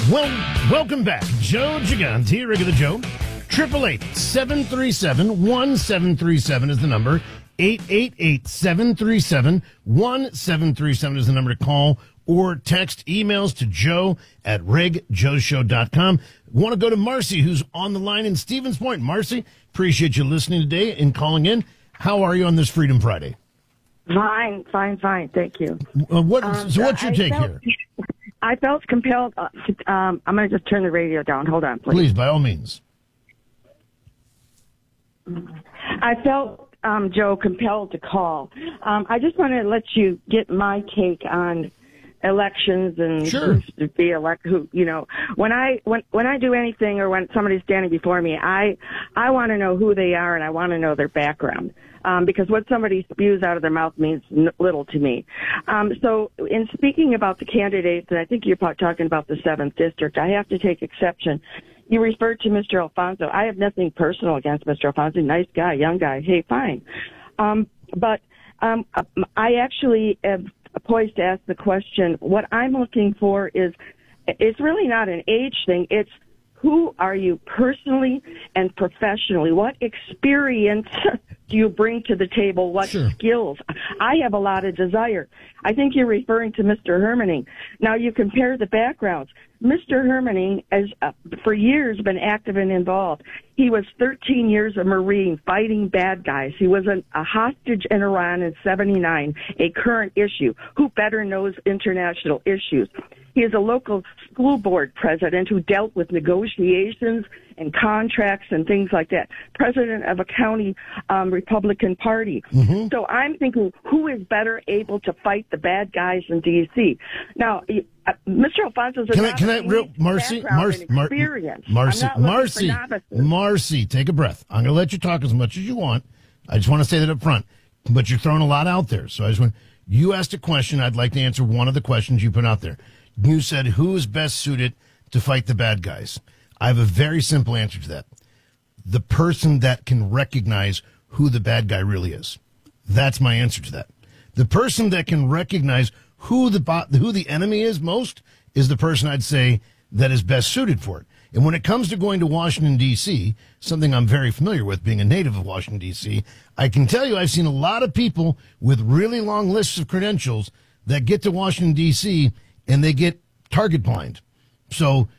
Well, welcome back. Joe Gigante, regular Joe. 888-737-1737 is the number. 888-737-1737 is the number to call or text. Emails to joe@regjoeshow.com. Want to go to Marcy, who's on the line in Stevens Point. Marcy, appreciate you listening today and calling in. How are you on this Freedom Friday? Fine. Thank you. What's your take here? I felt compelled. I'm going to just turn the radio down. Hold on, please. Please, by all means. I felt, Joe, compelled to call. I just want to let you get my take on elections and Sure. who's to be elected. Who, when I do anything or when somebody's standing before me, I want to know who they are and I want to know their background. Because what somebody spews out of their mouth means little to me. So in speaking about the candidates, and I think you're talking about the 7th District, I have to take exception. You referred to Mr. Alfonso. I have nothing personal against Mr. Alfonso. Nice guy, young guy. Hey, fine. But I actually am poised to ask the question, what I'm looking for is, it's really not an age thing. It's who are you personally and professionally? What experience do you bring to the table? What skills? I have a lot of desire. I think you're referring to Mr. Hermaning. Now, you compare the backgrounds. Mr. Hermaning has, for years, been active and involved. He was 13 years a Marine fighting bad guys. He was a hostage in Iran in 79, a current issue. Who better knows international issues? He is a local school board president who dealt with negotiations and contracts and things like that. President of a county Republican Party. Mm-hmm. So I'm thinking, who is better able to fight the bad guys in D.C.? Now, Mr. Alfonso's Marcy, take a breath. I'm going to let you talk as much as you want. I just want to say that up front. But you're throwing a lot out there. So you asked a question. I'd like to answer one of the questions you put out there. You said, who is best suited to fight the bad guys? I have a very simple answer to that. The person that can recognize who the bad guy really is. That's my answer to that. The person that can recognize who the enemy is most is the person I'd say that is best suited for it. And when it comes to going to Washington, D.C., something I'm very familiar with, being a native of Washington, D.C., I can tell you I've seen a lot of people with really long lists of credentials that get to Washington, D.C., and they get target blind. So